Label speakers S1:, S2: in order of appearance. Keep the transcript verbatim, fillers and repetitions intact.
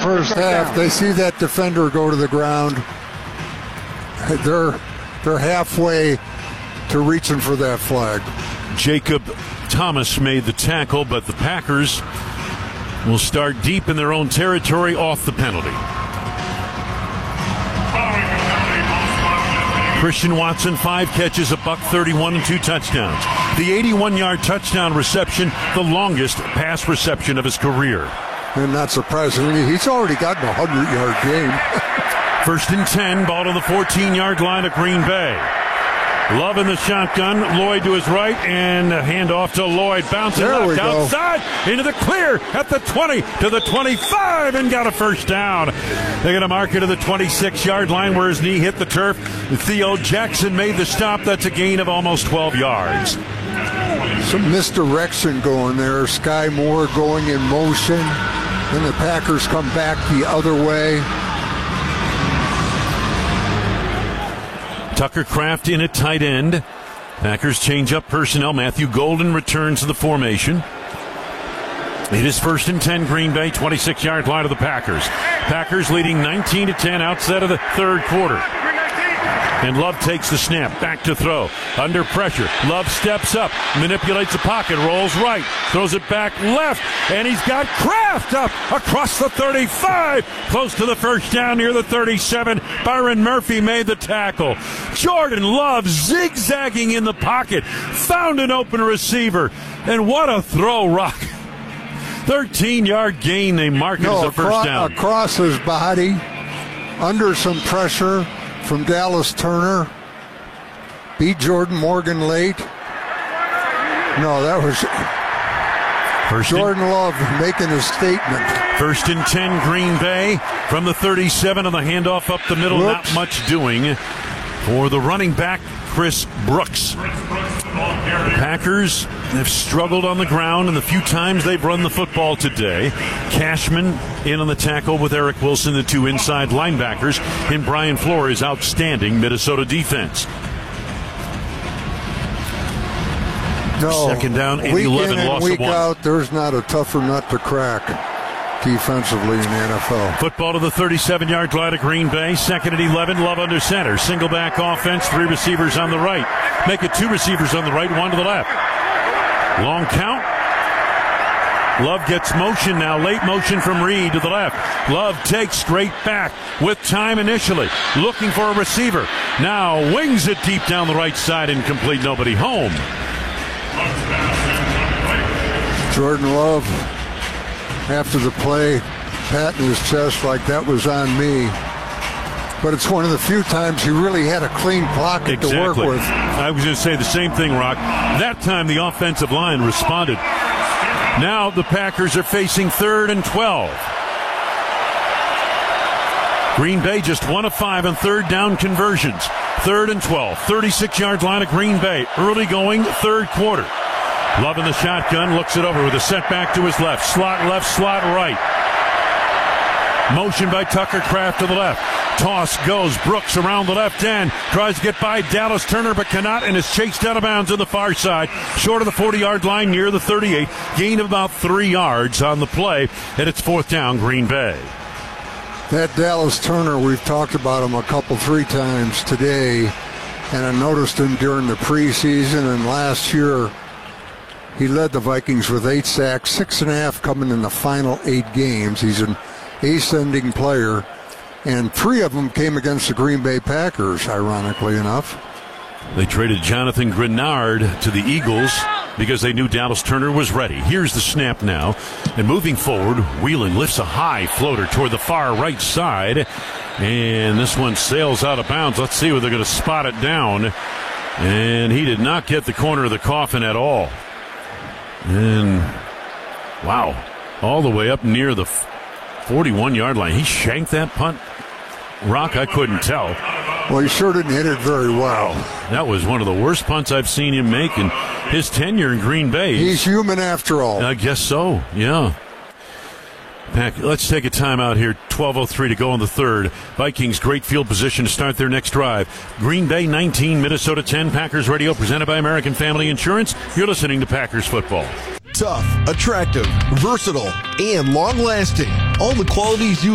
S1: first half. They see that defender go to the ground. They're they're halfway to reaching for that flag.
S2: Jacob Thomas made the tackle, but the Packers will start deep in their own territory off the penalty. Christian Watson, five catches, a buck thirty-one, and two touchdowns. The eighty-one-yard touchdown reception, the longest pass reception of his career.
S1: And not surprisingly, he's already gotten a hundred-yard game.
S2: First and ten, ball to the fourteen-yard line of Green Bay. Love in the shotgun. Lloyd to his right, and a handoff to Lloyd. Bouncing
S1: there
S2: left outside into the clear at the twenty to the twenty-five, and got a first down. They're going to mark it to the twenty-six-yard line where his knee hit the turf. Theo Jackson made the stop. That's a gain of almost twelve yards.
S1: Some misdirection going there. Sky Moore going in motion. Then the Packers come back the other way.
S2: Tucker Kraft in at tight end. Packers change up personnel. Matthew Golden returns to the formation. It is first and ten, Green Bay, twenty-six-yard line of the Packers. Packers leading nineteen to ten outside of the third quarter. And Love takes the snap, back to throw, under pressure. Love steps up, manipulates the pocket, rolls right, throws it back left, and he's got Kraft up across the thirty-five, close to the first down near the thirty-seven. Byron Murphy made the tackle. Jordan Love zigzagging in the pocket, found an open receiver, and what a throw, Rock. thirteen-yard gain, they mark it
S1: no,
S2: as a first
S1: across,
S2: down.
S1: Across his body, under some pressure from Dallas Turner. Beat Jordan Morgan late. No, that was
S2: First
S1: Jordan
S2: and,
S1: Love making a statement.
S2: First and ten, Green Bay from the thirty-seven, and the handoff up the middle.
S1: Whoops.
S2: Not much doing for the running back, Chris Brooks. The Packers have struggled on the ground in the few times they've run the football today. Cashman in on the tackle with Eric Wilson, the two inside linebackers, and Brian Flores' outstanding Minnesota defense.
S1: No,
S2: Second down, and
S1: week
S2: eleven,
S1: in and
S2: loss
S1: week
S2: of one.
S1: out, there's not a tougher nut to crack defensively in the N F L.
S2: Football to the thirty-seven-yard line of Green Bay. Second and eleven, Love under center. Single back offense, three receivers on the right. Make it two receivers on the right, one to the left. Long count. Love gets motion now, late motion from Reed to the left. Love takes straight back with time initially, looking for a receiver. Now wings it deep down the right side, incomplete, nobody home.
S1: Jordan Love, after the play, patting his chest like that was on me. But it's one of the few times he really had a clean pocket
S2: Exactly.
S1: to work with.
S2: I was going to say the same thing, Rock. That time the offensive line responded. Now the Packers are facing third and twelve. Green Bay just one of five on third down conversions. Third and twelve. thirty-six-yard line of Green Bay. Early going third quarter. Love in the shotgun, looks it over with a setback to his left. Slot left, slot right. Motion by Tucker Kraft to the left. Toss goes. Brooks around the left end. Tries to get by Dallas Turner, but cannot, and is chased out of bounds on the far side. Short of the forty-yard line near the thirty-eight. Gain of about three yards on the play, and it's fourth down, Green Bay.
S1: That Dallas Turner, we've talked about him a couple, three times today, and I noticed him during the preseason and last year. He led the Vikings with eight sacks, six and a half coming in the final eight games. He's an ascending player, and three of them came against the Green Bay Packers, ironically enough.
S2: They traded Jonathan Grenard to the Eagles because they knew Dallas Turner was ready. Here's the snap now, and moving forward, Whelan lifts a high floater toward the far right side, and this one sails out of bounds. Let's see whether they're going to spot it down, and he did not get the corner of the coffin at all. And, wow, all the way up near the forty-one-yard line. He shanked that punt. Rock, I couldn't tell.
S1: Well, he sure didn't hit it very well.
S2: That was one of the worst punts I've seen him make in his tenure in Green Bay.
S1: He's human after all.
S2: I guess so, yeah. Pack, let's take a timeout here. twelve oh three to go in the third. Vikings great field position to start their next drive. Green Bay nineteen, Minnesota ten. Packers Radio presented by American Family Insurance. You're listening to Packers Football.
S3: Tough, attractive, versatile, and long-lasting. All the qualities you